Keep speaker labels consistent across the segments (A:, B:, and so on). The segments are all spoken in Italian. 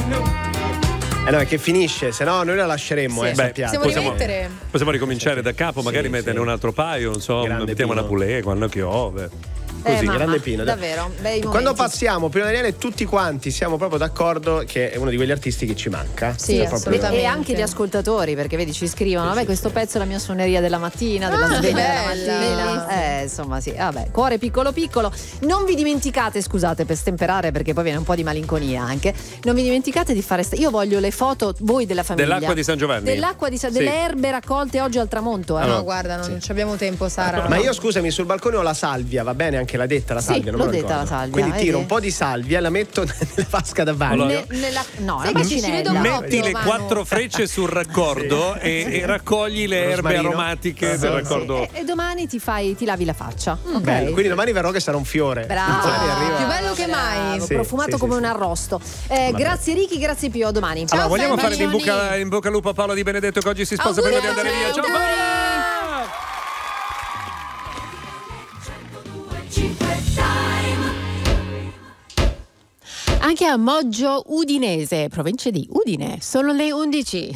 A: No, è che finisce, se no noi la lasceremmo.
B: Possiamo ricominciare da capo, magari metterne un altro paio, non so, mettiamo una poulet quando piove.
A: Così, grande Pino.
C: Davvero, bei momenti.
A: Quando passiamo, Pino Daniele, tutti quanti siamo proprio d'accordo che è uno di quegli artisti che ci manca.
C: Sì, assolutamente. E anche gli ascoltatori, perché vedi, ci scrivono: vabbè, questo pezzo è la mia suoneria della mattina, della sveglia della mattina. Insomma, sì, vabbè, cuore piccolo piccolo. Non vi dimenticate, scusate per stemperare, perché poi viene un po' di malinconia anche. Non vi dimenticate di fare. Io voglio le foto, voi della famiglia.
B: Dell'acqua di San Giovanni.
C: Delle erbe raccolte oggi al tramonto.
D: No, guarda, non abbiamo tempo, Sara.
A: Ma io, scusami, sul balcone ho la salvia, va bene? Anche l'ha detta la salvia, non
C: l'ho
A: me lo
C: detta
A: ricordo.
C: la salvia.
A: Quindi tiro un po' di salvia e la metto nella vasca da bagno.
C: La bacinella.
B: Metti le 4 frecce sul raccordo e raccogli le erbe aromatiche del raccordo.
C: E domani ti lavi la faccia.
A: Bello, quindi domani verrò che sarà un fiore.
C: Bravo.
D: Più bello che mai.
C: Profumato come un arrosto. Grazie Ricky, grazie Pio, a domani.
B: Allora, vogliamo fare in bocca al lupo a Paolo Di Benedetto che oggi si sposa prima di andare via. Ciao Paolo!
C: Anche a Moggio Udinese, provincia di Udine, sono le 11.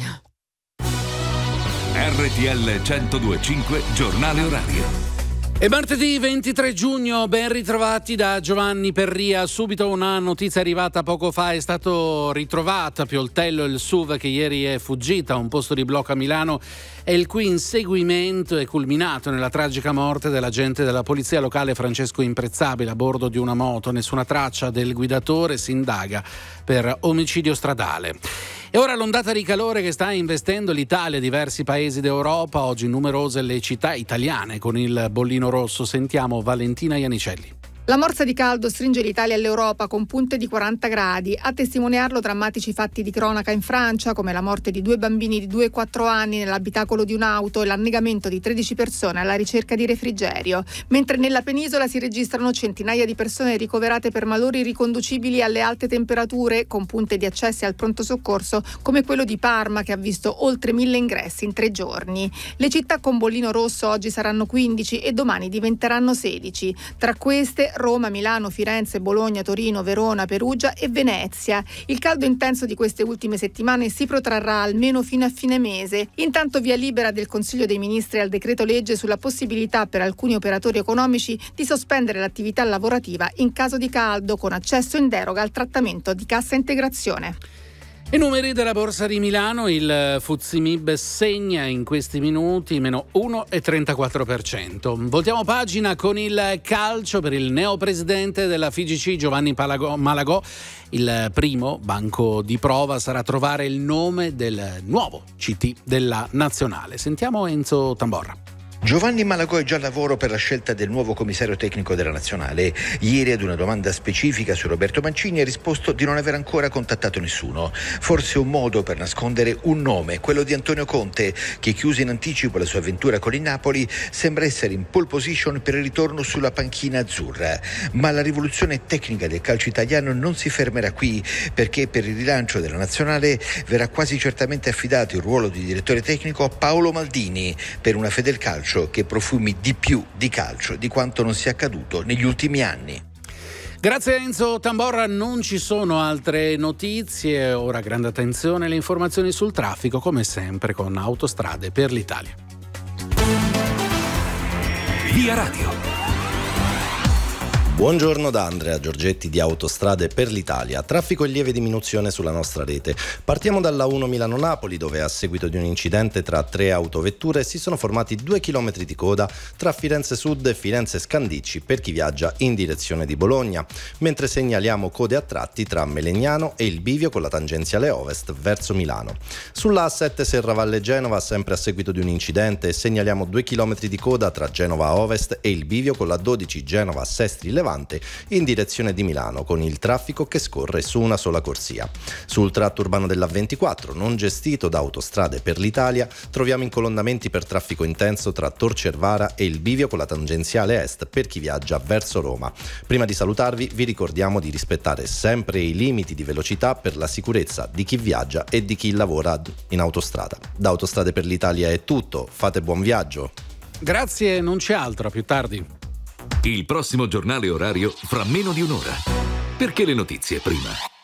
E: RTL 102.5, giornale orario.
F: E martedì 23 giugno, ben ritrovati da Giovanni Perria. Subito una notizia arrivata poco fa: è stato ritrovato a Pioltello il SUV che ieri è fuggita a un posto di blocco a Milano e il cui inseguimento è culminato nella tragica morte dell'agente della polizia locale Francesco Imprezzabile a bordo di una moto. Nessuna traccia del guidatore, si indaga per omicidio stradale. E ora l'ondata di calore che sta investendo l'Italia e diversi paesi d'Europa. Oggi numerose le città italiane con il bollino rosso. Sentiamo Valentina Ianicelli.
D: La morsa di caldo stringe l'Italia e l'Europa con punte di 40 gradi. A testimoniarlo drammatici fatti di cronaca in Francia, come la morte di 2 bambini di 2 e 4 anni nell'abitacolo di un'auto e l'annegamento di 13 persone alla ricerca di refrigerio. Mentre nella penisola si registrano centinaia di persone ricoverate per malori riconducibili alle alte temperature, con punte di accessi al pronto soccorso, come quello di Parma, che ha visto oltre 1000 ingressi in 3 giorni. Le città con bollino rosso oggi saranno 15 e domani diventeranno 16. Tra queste Roma, Milano, Firenze, Bologna, Torino, Verona, Perugia e Venezia. Il caldo intenso di queste ultime settimane si protrarrà almeno fino a fine mese. Intanto via libera del Consiglio dei Ministri al decreto legge sulla possibilità per alcuni operatori economici di sospendere l'attività lavorativa in caso di caldo, con accesso in deroga al trattamento di cassa integrazione.
F: I numeri della Borsa di Milano: il FTSE MIB segna in questi minuti meno 1,34%. Voltiamo pagina con il calcio per il neopresidente della FIGC Giovanni Malagò. Il primo banco di prova sarà trovare il nome del nuovo CT della Nazionale. Sentiamo Enzo Tamborra.
G: Giovanni Malagò è già al lavoro per la scelta del nuovo commissario tecnico della Nazionale. Ieri ad una domanda specifica su Roberto Mancini ha risposto di non aver ancora contattato nessuno. Forse un modo per nascondere un nome, quello di Antonio Conte, che chiuse in anticipo la sua avventura con il Napoli, sembra essere in pole position per il ritorno sulla panchina azzurra. Ma la rivoluzione tecnica del calcio italiano non si fermerà qui, perché per il rilancio della Nazionale verrà quasi certamente affidato il ruolo di direttore tecnico a Paolo Maldini, per una Federcalcio che profumi di più di calcio di quanto non sia accaduto negli ultimi anni.
F: Grazie Enzo Tamborra, non ci sono altre notizie. Ora grande attenzione alle informazioni sul traffico, come sempre con Autostrade per l'Italia.
E: Via Radio.
H: Buongiorno da Andrea Giorgetti di Autostrade per l'Italia. Traffico in lieve diminuzione sulla nostra rete. Partiamo dalla 1 Milano-Napoli, dove a seguito di un incidente tra 3 autovetture si sono formati 2 chilometri di coda tra Firenze Sud e Firenze Scandicci per chi viaggia in direzione di Bologna, mentre segnaliamo code a tratti tra Melegnano e il bivio con la tangenziale ovest verso Milano. Sulla A7 Serravalle Genova, sempre a seguito di un incidente, segnaliamo 2 chilometri di coda tra Genova Ovest e il bivio con la 12 Genova Sestri Levante in direzione di Milano, con il traffico che scorre su una sola corsia. Sul tratto urbano della 24, non gestito da Autostrade per l'Italia, troviamo incolonnamenti per traffico intenso tra Tor Cervara e il bivio con la tangenziale est per chi viaggia verso Roma. Prima di salutarvi vi ricordiamo di rispettare sempre i limiti di velocità per la sicurezza di chi viaggia e di chi lavora in autostrada. Da Autostrade per l'Italia è tutto, fate buon viaggio.
F: Grazie, non c'è altro, a più tardi.
E: Il prossimo giornale orario fra meno di un'ora. Perché le notizie prima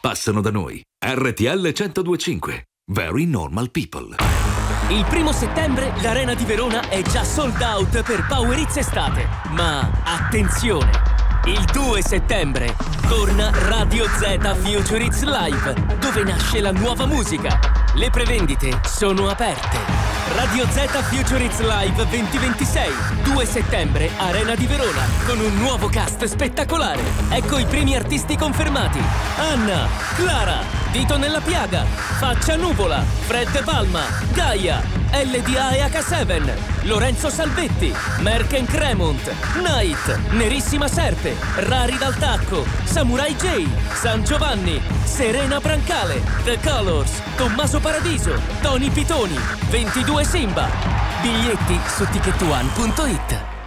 E: passano da noi. RTL 102.5. Very Normal People.
I: Il 1° settembre l'Arena di Verona è già sold out per Power Hits Estate. Ma attenzione! Il 2 settembre torna Radio Z Future Hits Live, dove nasce la nuova musica. Le prevendite sono aperte. Radio Z Future Hits Live 2026, 2 settembre, Arena di Verona, con un nuovo cast spettacolare. Ecco i primi artisti confermati: Anna, Clara, Dito nella Piaga, Faccia Nuvola, Fred De Palma, Gaia, LDA e H7, Lorenzo Salvetti, Merken Cremont, Night, Nerissima Serpe, Rari dal Tacco, Samurai J, San Giovanni, Serena Brancale, The Colors, Tommaso Paradiso, Tony Pitoni, 22 Simba. Biglietti su ticketone.it.